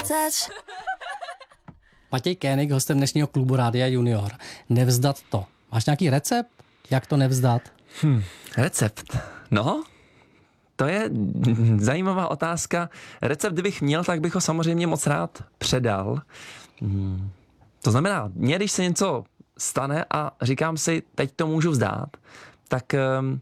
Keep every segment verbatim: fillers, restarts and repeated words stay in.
Matěj Koenig, hostem dnešního klubu Rádia Junior. Nevzdat to. Máš nějaký recept? Jak to nevzdat? Hmm, recept? No, to je zajímavá otázka. Recept, kdybych měl, tak bych ho samozřejmě moc rád předal. Hmm. To znamená, mě, když se něco stane a říkám si, teď to můžu vzdát, tak um,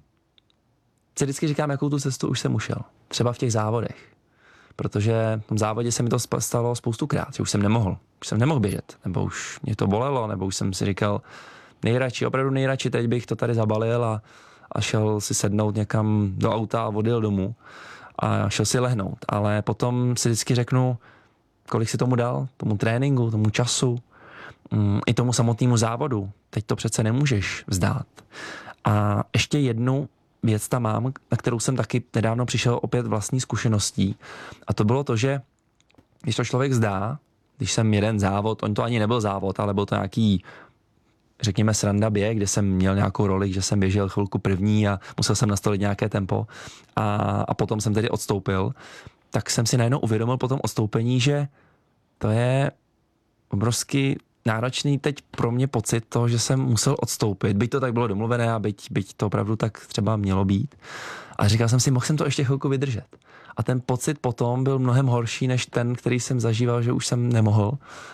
si vždycky říkám, jakou tu cestu už jsem ušel. Třeba v těch závodech. Protože v tom závodě se mi to stalo spoustukrát, že už jsem nemohl. Už jsem nemohl běžet, nebo už mě to bolelo, nebo už jsem si říkal, nejradši, opravdu nejradši, teď bych to tady zabalil a, a šel si sednout někam do auta a odjel domů a šel si lehnout. Ale potom si vždycky řeknu, kolik si tomu dal, tomu tréninku, tomu času, mm, i tomu samotnému závodu. Teď to přece nemůžeš vzdát. A ještě jednu věc tam mám, na kterou jsem taky nedávno přišel opět vlastní zkušeností. A to bylo to, že když to člověk vzdá, když jsem jeden závod, on to ani nebyl závod, ale byl to nějaký, řekněme, sranda běh, kde jsem měl nějakou roli, že jsem běžel chvilku první a musel jsem nastolit nějaké tempo a, a potom jsem tedy odstoupil, tak jsem si najednou uvědomil po tom odstoupení, že to je obrovsky náročný teď pro mě pocit toho, že jsem musel odstoupit. Byť to tak bylo domluvené a byť, byť to opravdu tak třeba mělo být. A říkal jsem si, mohl jsem to ještě chvilku vydržet. A ten pocit potom byl mnohem horší, než ten, který jsem zažíval, že už jsem nemohl.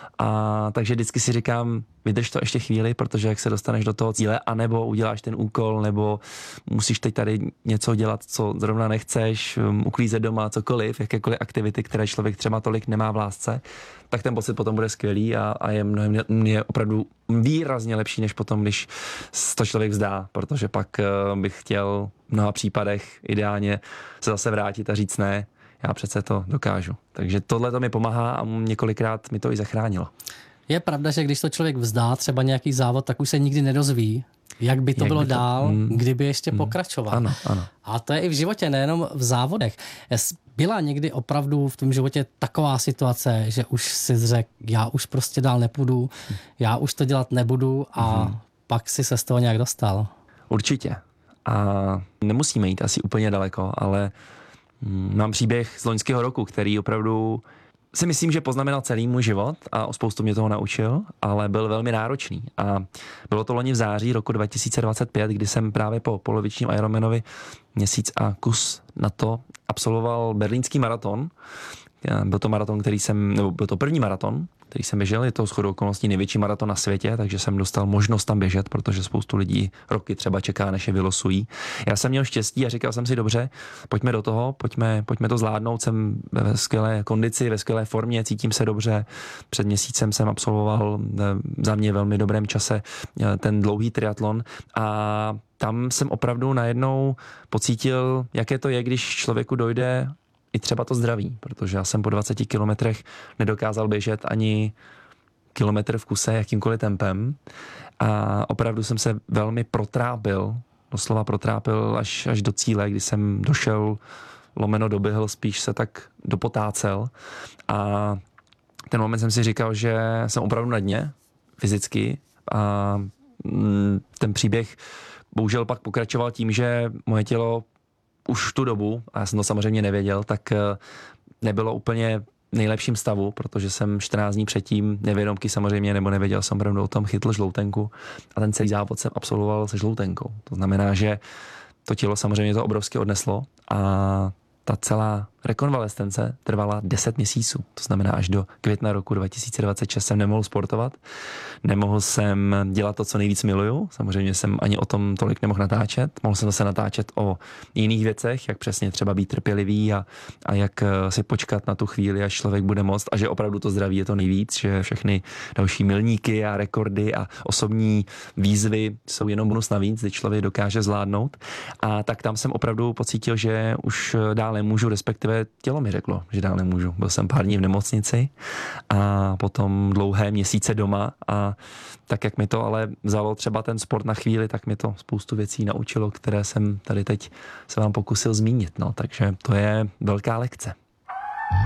A takže vždycky si říkám, vydrž to ještě chvíli, protože jak se dostaneš do toho cíle, anebo uděláš ten úkol, nebo musíš teď tady něco dělat, co zrovna nechceš, uklízet doma, cokoliv, jakékoliv aktivity, které člověk třeba tolik nemá v lásce, tak ten pocit potom bude skvělý a, a je mnohem, je opravdu výrazně lepší, než potom, když to člověk vzdá, protože pak bych chtěl v mnoha případech ideálně se zase vrátit a říct ne, já přece to dokážu. Takže tohle to mi pomáhá a několikrát mi to i zachránilo. Je pravda, že když to člověk vzdá třeba nějaký závod, tak už se nikdy nedozví, jak by to jak bylo by to, dál, mm, kdyby ještě mm, pokračoval. Ano, ano. A to je i v životě, nejenom v závodech. Byla někdy opravdu v tom životě taková situace, že už si řekl, já už prostě dál nepůjdu, já už to dělat nebudu a mm. pak si se z toho nějak dostal? Určitě. A nemusíme jít asi úplně daleko, ale mám příběh z loňského roku, který opravdu si myslím, že poznamenal celý můj život a o spoustu mě toho naučil, ale byl velmi náročný. A bylo to loni v září roku dva tisíce dvacet pět, kdy jsem právě po polovičním Ironmanovi měsíc a kus na to absolvoval berlínský maraton. Byl to maraton, který jsem, nebo byl to první maraton, který jsem běžel, je to shodou okolností největší maraton na světě, takže jsem dostal možnost tam běžet, protože spoustu lidí roky třeba čeká, než je vylosují. Já jsem měl štěstí a říkal jsem si, dobře, pojďme do toho, pojďme, pojďme to zvládnout, jsem ve skvělé kondici, ve skvělé formě, cítím se dobře. Před měsícem jsem absolvoval za mě velmi dobrém čase ten dlouhý triatlon a tam jsem opravdu najednou pocítil, jaké to je, když člověku dojde i třeba to zdraví, protože já jsem po dvaceti kilometrech nedokázal běžet ani kilometr v kuse jakýmkoliv tempem a opravdu jsem se velmi protrápil, doslova protrápil až, až do cíle, kdy jsem došel, lomeno doběhl, spíš se tak dopotácel a ten moment jsem si říkal, že jsem opravdu na dně fyzicky a ten příběh bohužel pak pokračoval tím, že moje tělo už tu dobu, a já jsem to samozřejmě nevěděl, tak nebylo úplně v nejlepším stavu, protože jsem čtrnáct dní předtím nevědomky samozřejmě, nebo nevěděl jsem opravdu o tom, chytl žloutenku a ten celý závod jsem absolvoval se žloutenkou. To znamená, že to tělo samozřejmě to obrovsky odneslo a ta celá rekonvalescence trvala deset měsíců. To znamená, až do května roku dva tisíce dvacet šest jsem nemohl sportovat. Nemohl jsem dělat to, co nejvíc miluju. Samozřejmě jsem ani o tom tolik nemohl natáčet. Mohl jsem zase natáčet o jiných věcech, jak přesně třeba být trpělivý a, a jak si počkat na tu chvíli, až člověk bude moct a že opravdu to zdraví je to nejvíc, že všechny další milníky a rekordy a osobní výzvy jsou jenom bonus navíc, kdy člověk dokáže zvládnout. A tak tam jsem opravdu pocítil, že už dál nemůžu, respektive tělo mi řeklo, že dál nemůžu. Byl jsem pár dní v nemocnici a potom dlouhé měsíce doma a tak, jak mi to ale vzalo třeba ten sport na chvíli, tak mi to spoustu věcí naučilo, které jsem tady teď se vám pokusil zmínit. No, takže to je velká lekce.